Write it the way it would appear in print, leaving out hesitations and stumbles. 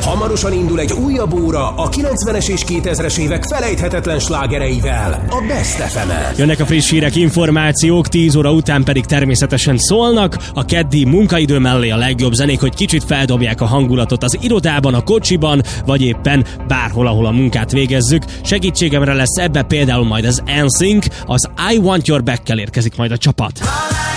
Hamarosan indul egy újabb óra a 90-es és 2000-es évek felejthetetlen slágereivel, a Best FM-en. Jönnek a friss hírek, információk, 10 óra után pedig természetesen szólnak. A keddi munkaidő mellé a legjobb zenék, hogy kicsit feldobják a hangulatot az irodában, a kocsiban, vagy éppen bárhol, ahol a munkát végezzük. Segítségemre lesz ebbe például majd az NSYNC, az I Want Your Back-kel érkezik majd a csapat.